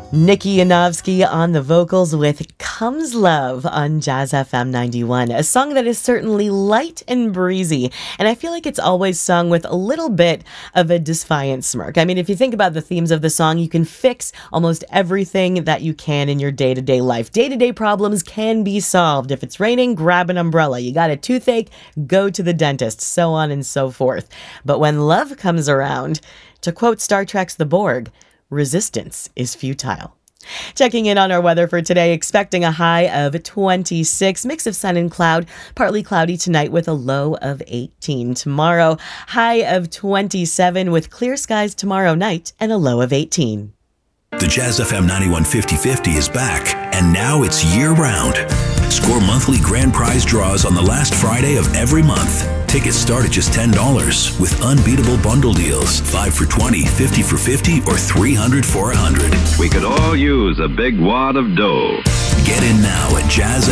Nikki Yanofsky on the vocals with Comes Love on Jazz FM 91, a song that is certainly light and breezy, and I feel like it's always sung with a little bit of a defiant smirk. I mean, if you think about the themes of the song, you can fix almost everything that you can in your day-to-day life. Day-to-day problems can be solved. If it's raining, grab an umbrella. You got a toothache, go to the dentist, so on and so forth. But when love comes around, to quote Star Trek's The Borg, resistance is futile. Checking in on our weather for today, expecting a high of 26, mix of sun and cloud, partly cloudy tonight with a low of 18. Tomorrow, high of 27 with clear skies tomorrow night and a low of 18. The Jazz FM 91 50/50 is back, and now it's year-round. Score monthly grand prize draws on the last Friday of every month. Tickets start at just $10 with unbeatable bundle deals. 5 for $20, 50 for $50, or 300 for $100. We could all use a big wad of dough. Get in now at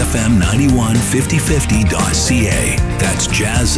jazzfm915050.ca. That's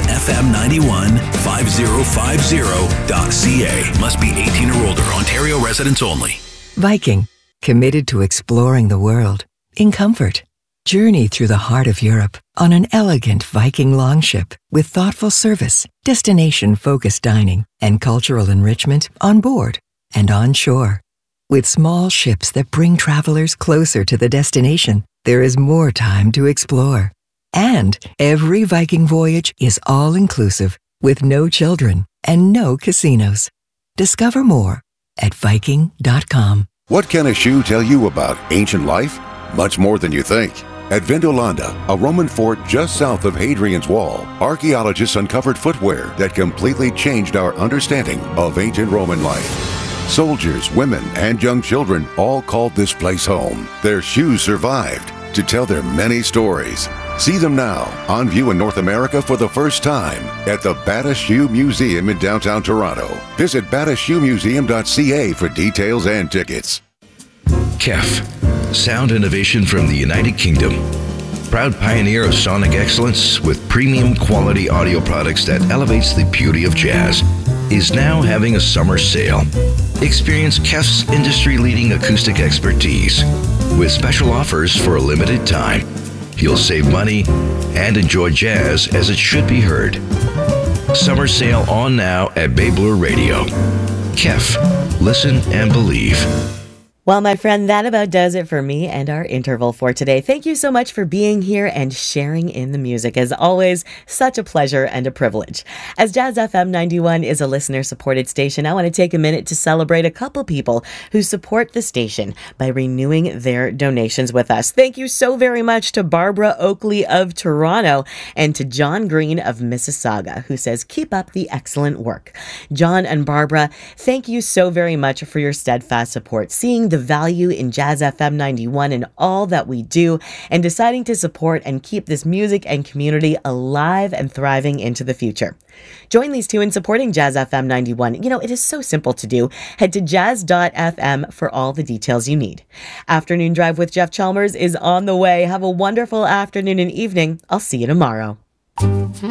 jazzfm915050.ca. Must be 18 or older. Ontario residents only. Viking, committed to exploring the world in comfort. Journey through the heart of Europe on an elegant Viking longship with thoughtful service, destination-focused dining, and cultural enrichment on board and on shore. With small ships that bring travelers closer to the destination, there is more time to explore. And every Viking voyage is all-inclusive with no children and no casinos. Discover more at Viking.com. What can a shoe tell you about ancient life? Much more than you think. At Vindolanda, a Roman fort just south of Hadrian's Wall, archaeologists uncovered footwear that completely changed our understanding of ancient Roman life. Soldiers, women, and young children all called this place home. Their shoes survived to tell their many stories. See them now, on view in North America for the first time at the Bata Shoe Museum in downtown Toronto. Visit batashoemuseum.ca for details and tickets. KEF, sound innovation from the United Kingdom. Proud pioneer of sonic excellence with premium quality audio products that elevates the beauty of jazz, is now having a summer sale. Experience KEF's industry-leading acoustic expertise with special offers for a limited time. You'll save money and enjoy jazz as it should be heard. Summer sale on now at Bay Bloor Radio. KEF, listen and believe. Well, my friend, that about does it for me and our interval for today. Thank you so much for being here and sharing in the music. As always, such a pleasure and a privilege. As Jazz FM 91 is a listener-supported station, I want to take a minute to celebrate a couple people who support the station by renewing their donations with us. Thank you so very much to Barbara Oakley of Toronto and to John Green of Mississauga, who says, keep up the excellent work. John and Barbara, thank you so very much for your steadfast support, seeing the value in Jazz FM 91 and all that we do, and deciding to support and keep this music and community alive and thriving into the future. Join these two in supporting Jazz FM 91. You know, it is so simple to do. Head to jazz.fm for all the details you need. Afternoon Drive with Jeff Chalmers is on the way. Have a wonderful afternoon and evening. I'll see you tomorrow.